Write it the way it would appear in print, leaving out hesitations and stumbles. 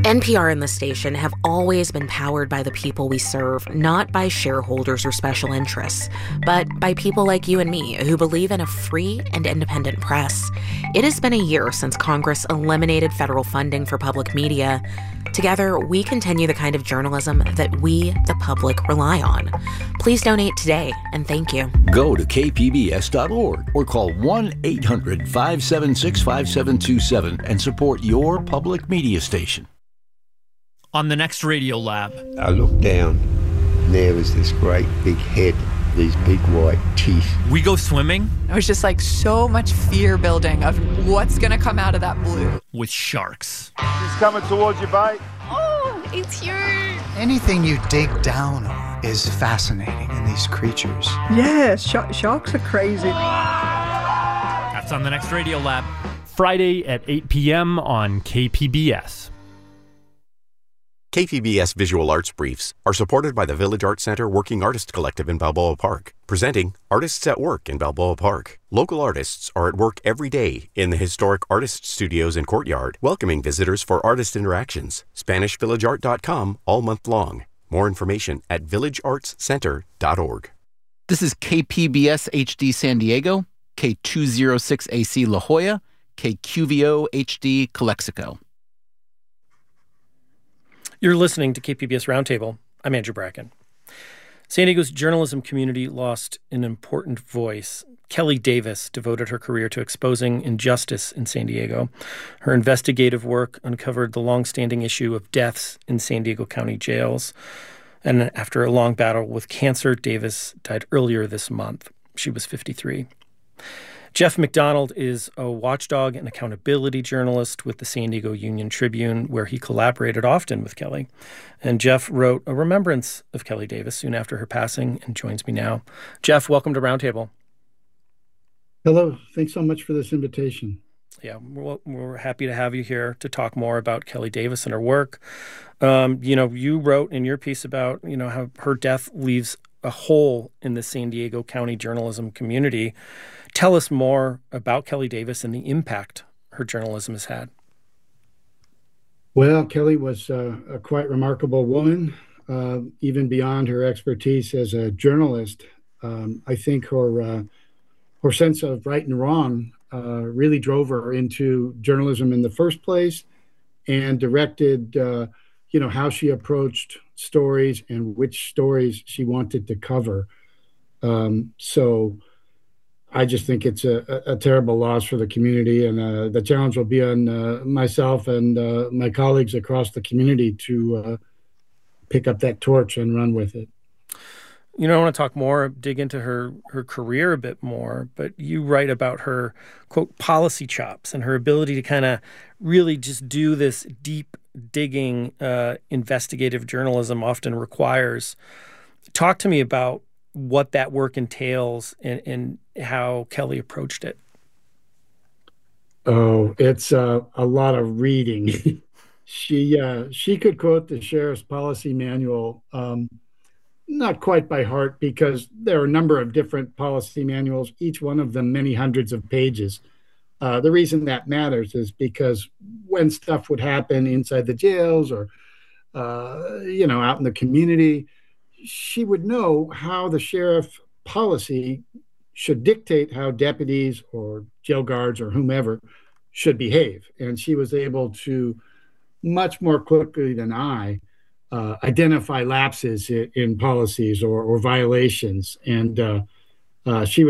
NPR and the station have always been powered by the people we serve, not by shareholders or special interests, but by people like you and me who believe in a free and independent press. It has been a year since Congress eliminated federal funding for public media. Together, we continue the kind of journalism that we, the public, rely on. Please donate today, and thank you. Go to kpbs.org or call 1-800-576-5727 and support your public media station. On the next Radio Lab. I looked down, and there was this great big head, these big white teeth. We go swimming. It was just like so much fear building of what's going to come out of that blue. With sharks. He's coming towards you, bite. Oh, it's huge. Anything you dig down on is fascinating in these creatures. Yeah, sharks are crazy. That's on the next Radio Lab. Friday at 8 p.m. on KPBS. KPBS Visual Arts Briefs are supported by the Village Arts Center Working Artist Collective in Balboa Park, presenting Artists at Work in Balboa Park. Local artists are at work every day in the historic artist studios and courtyard, welcoming visitors for artist interactions. SpanishVillageArt.com all month long. More information at villageartscenter.org. This is KPBS HD San Diego, K206AC La Jolla, KQVO HD Calexico. You're listening to KPBS Roundtable. I'm Andrew Bracken. San Diego's journalism community lost an important voice. Kelly Davis devoted her career to exposing injustice in San Diego. Her investigative work uncovered the longstanding issue of deaths in San Diego County jails. And after a long battle with cancer, Davis died earlier this month. She was 53. Jeff McDonald is a watchdog and accountability journalist with the San Diego Union-Tribune, where he collaborated often with Kelly. And Jeff wrote a remembrance of Kelly Davis soon after her passing and joins me now. Jeff, welcome to Roundtable. Hello. Thanks so much for this invitation. Yeah, we're happy to have you here to talk more about Kelly Davis and her work. You wrote in your piece about, how her death leaves a hole in the San Diego County journalism community. Tell us more about Kelly Davis and the impact her journalism has had. Well, Kelly was a quite remarkable woman, even beyond her expertise as a journalist. I think her sense of right and wrong really drove her into journalism in the first place and directed, how she approached stories and which stories she wanted to cover. So I just think it's a terrible loss for the community, and the challenge will be on myself and my colleagues across the community to pick up that torch and run with it. I want to talk more, dig into her career a bit more, but you write about her, quote, policy chops and her ability to kind of really just do this deep digging investigative journalism often requires. Talk to me about what that work entails and how Kelly approached it. Oh, it's a lot of reading. She could quote the sheriff's policy manual, not quite by heart, because there are a number of different policy manuals, each one of them many hundreds of pages. The reason that matters is because when stuff would happen inside the jails or, out in the community, she would know how the sheriff policy should dictate how deputies or jail guards or whomever should behave. And she was able to, much more quickly than I, identify lapses in policies or violations. And she was